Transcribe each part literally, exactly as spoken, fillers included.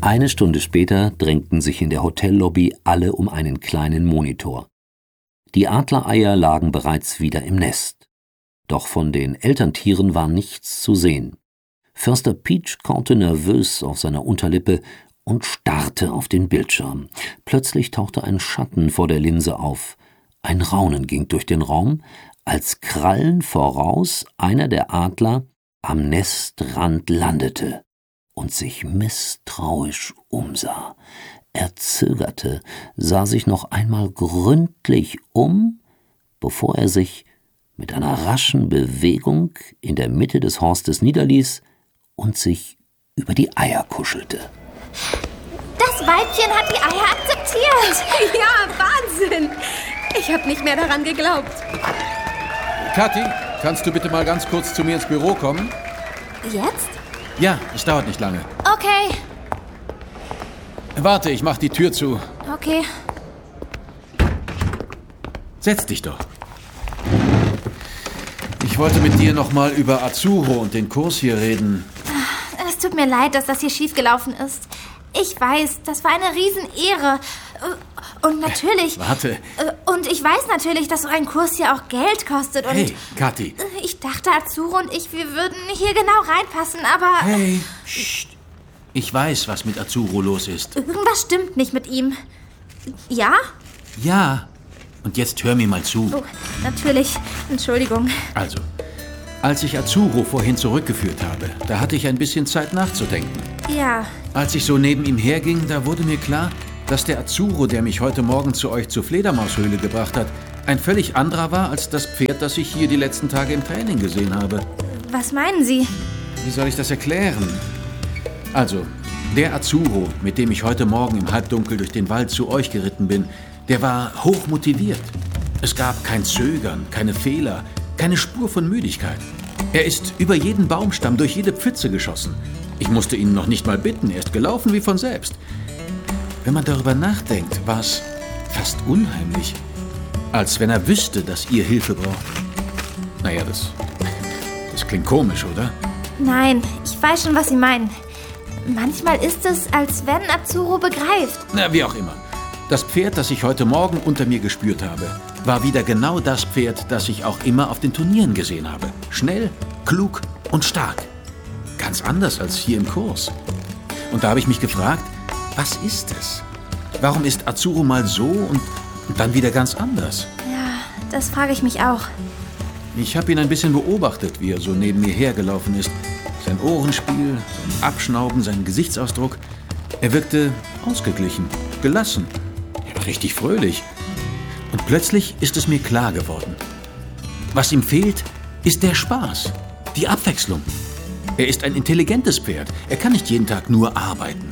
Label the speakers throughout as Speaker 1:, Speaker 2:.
Speaker 1: Eine Stunde später drängten sich in der Hotellobby alle um einen kleinen Monitor. Die Adlereier lagen bereits wieder im Nest. Doch von den Elterntieren war nichts zu sehen. Förster Peach kaute nervös auf seiner Unterlippe und starrte auf den Bildschirm. Plötzlich tauchte ein Schatten vor der Linse auf. Ein Raunen ging durch den Raum, als Krallen voraus einer der Adler am Nestrand landete und sich misstrauisch umsah. Er zögerte, sah sich noch einmal gründlich um, bevor er sich mit einer raschen Bewegung in der Mitte des Horstes niederließ und sich über die Eier kuschelte.
Speaker 2: Das Weibchen hat die Eier akzeptiert.
Speaker 3: Ja, Wahnsinn. Ich habe nicht mehr daran geglaubt.
Speaker 4: Kathi, kannst du bitte mal ganz kurz zu mir ins Büro kommen?
Speaker 2: Jetzt?
Speaker 4: Ja, es dauert nicht lange.
Speaker 2: Okay.
Speaker 4: Warte, ich mach die Tür zu.
Speaker 2: Okay.
Speaker 4: Setz dich doch. Ich wollte mit dir noch mal über Azuro und den Kurs hier reden.
Speaker 2: Es tut mir leid, dass das hier schiefgelaufen ist. Ich weiß, das war eine Riesenehre. Und natürlich...
Speaker 4: Äh, warte.
Speaker 2: Und ich weiß natürlich, dass so ein Kurs hier auch Geld kostet und...
Speaker 4: Hey, Kathi.
Speaker 2: Ich dachte, Azuro und ich, wir würden hier genau reinpassen, aber...
Speaker 4: Hey, Psst. Ich weiß, was mit Azuro los ist.
Speaker 2: Irgendwas stimmt nicht mit ihm. Ja?
Speaker 4: Ja. Und jetzt hör mir mal zu.
Speaker 2: Oh, natürlich. Entschuldigung.
Speaker 4: Also, als ich Azuro vorhin zurückgeführt habe, da hatte ich ein bisschen Zeit nachzudenken.
Speaker 2: Ja.
Speaker 4: Als ich so neben ihm herging, da wurde mir klar, dass der Azuro, der mich heute Morgen zu euch zur Fledermaushöhle gebracht hat, ein völlig anderer war als das Pferd, das ich hier die letzten Tage im Training gesehen habe.
Speaker 2: Was meinen Sie?
Speaker 4: Wie soll ich das erklären? Also, der Azuro, mit dem ich heute Morgen im Halbdunkel durch den Wald zu euch geritten bin, der war hoch motiviert. Es gab kein Zögern, keine Fehler, keine Spur von Müdigkeit. Er ist über jeden Baumstamm, durch jede Pfütze geschossen. Ich musste ihn noch nicht mal bitten, er ist gelaufen wie von selbst. Wenn man darüber nachdenkt, war es fast unheimlich. Als wenn er wüsste, dass ihr Hilfe braucht. Naja, das, das klingt komisch, oder?
Speaker 2: Nein, ich weiß schon, was Sie meinen. Manchmal ist es, als wenn Azuro begreift.
Speaker 4: Na, wie auch immer. Das Pferd, das ich heute Morgen unter mir gespürt habe, war wieder genau das Pferd, das ich auch immer auf den Turnieren gesehen habe. Schnell, klug und stark. Ganz anders als hier im Kurs. Und da habe ich mich gefragt, was ist es? Warum ist Azuro mal so und, und dann wieder ganz anders?
Speaker 2: Ja, das frage ich mich auch.
Speaker 4: Ich habe ihn ein bisschen beobachtet, wie er so neben mir hergelaufen ist. Sein Ohrenspiel, sein Abschnauben, sein Gesichtsausdruck. Er wirkte ausgeglichen, gelassen, ja, richtig fröhlich. Und plötzlich ist es mir klar geworden. Was ihm fehlt, ist der Spaß, die Abwechslung. Er ist ein intelligentes Pferd. Er kann nicht jeden Tag nur arbeiten.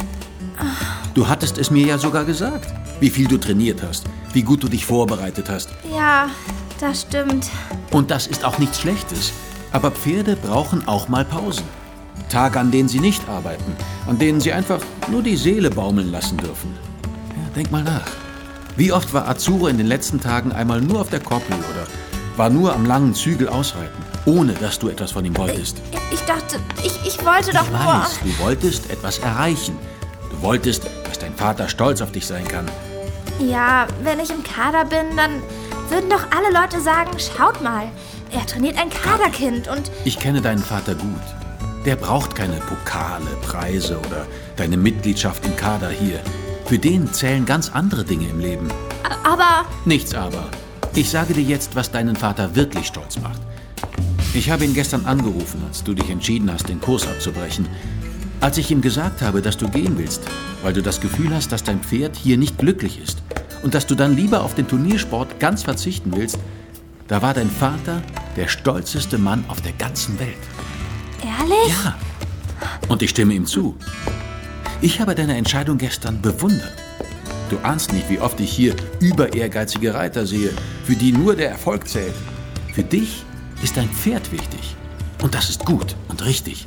Speaker 4: Du hattest es mir ja sogar gesagt, wie viel du trainiert hast, wie gut du dich vorbereitet hast.
Speaker 2: Ja, das stimmt.
Speaker 4: Und das ist auch nichts Schlechtes. Aber Pferde brauchen auch mal Pausen. Tage, an denen sie nicht arbeiten, an denen sie einfach nur die Seele baumeln lassen dürfen. Ja, denk mal nach. Wie oft war Azuro in den letzten Tagen einmal nur auf der Koppel oder war nur am langen Zügel ausreiten, ohne dass du etwas von ihm wolltest?
Speaker 2: Ich, ich dachte, ich, ich wollte doch
Speaker 4: ich
Speaker 2: nur...
Speaker 4: weiß, du wolltest etwas erreichen. Du wolltest, dass dein Vater stolz auf dich sein kann.
Speaker 2: Ja, wenn ich im Kader bin, dann würden doch alle Leute sagen, schaut mal, er trainiert ein Kaderkind und...
Speaker 4: Ich kenne deinen Vater gut. Der braucht keine Pokale, Preise oder deine Mitgliedschaft im Kader hier. Für den zählen ganz andere Dinge im Leben.
Speaker 2: Aber...
Speaker 4: Nichts aber. Ich sage dir jetzt, was deinen Vater wirklich stolz macht. Ich habe ihn gestern angerufen, als du dich entschieden hast, den Kurs abzubrechen. Als ich ihm gesagt habe, dass du gehen willst, weil du das Gefühl hast, dass dein Pferd hier nicht glücklich ist und dass du dann lieber auf den Turniersport ganz verzichten willst, da war dein Vater der stolzeste Mann auf der ganzen Welt.
Speaker 2: Ehrlich?
Speaker 4: Ja. Und ich stimme ihm zu. Ich habe deine Entscheidung gestern bewundert. Du ahnst nicht, wie oft ich hier über ehrgeizige Reiter sehe, für die nur der Erfolg zählt. Für dich ist dein Pferd wichtig. Und das ist gut und richtig.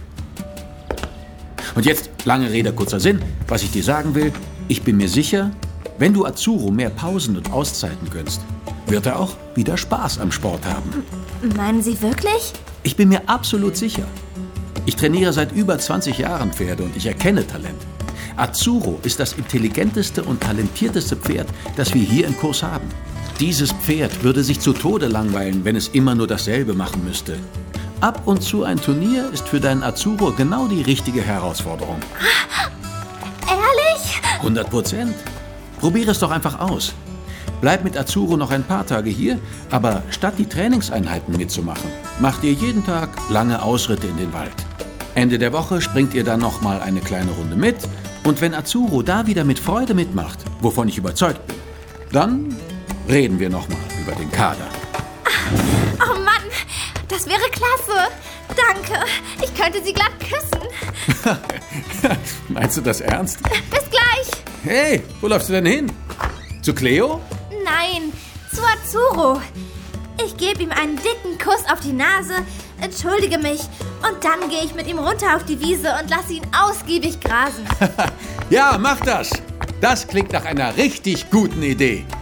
Speaker 4: Und jetzt, lange Rede, kurzer Sinn, was ich dir sagen will, ich bin mir sicher, wenn du Azuro mehr Pausen und Auszeiten gönnst, wird er auch wieder Spaß am Sport haben.
Speaker 2: Meinen Sie wirklich?
Speaker 4: Ich bin mir absolut sicher. Ich trainiere seit über zwanzig Jahren Pferde und ich erkenne Talent. Azzurro ist das intelligenteste und talentierteste Pferd, das wir hier in Kurs haben. Dieses Pferd würde sich zu Tode langweilen, wenn es immer nur dasselbe machen müsste. Ab und zu ein Turnier ist für deinen Azzurro genau die richtige Herausforderung.
Speaker 2: Ehrlich?
Speaker 4: hundert Prozent. Probier es doch einfach aus. Bleib mit Azzurro noch ein paar Tage hier, aber statt die Trainingseinheiten mitzumachen, macht ihr jeden Tag lange Ausritte in den Wald. Ende der Woche springt ihr dann noch mal eine kleine Runde mit und wenn Azzurro da wieder mit Freude mitmacht, wovon ich überzeugt bin, dann reden wir noch mal über den Kader.
Speaker 2: Oh Mann, das wäre klasse. Danke, ich könnte sie glatt küssen.
Speaker 4: Meinst du das ernst?
Speaker 2: Bis gleich.
Speaker 4: Hey, wo läufst du denn hin? Zu Cleo?
Speaker 2: Nein, zu Azzurro. Ich gebe ihm einen dicken Kuss auf die Nase, entschuldige mich und dann gehe ich mit ihm runter auf die Wiese und lasse ihn ausgiebig grasen.
Speaker 4: Ja, mach das. Das klingt nach einer richtig guten Idee.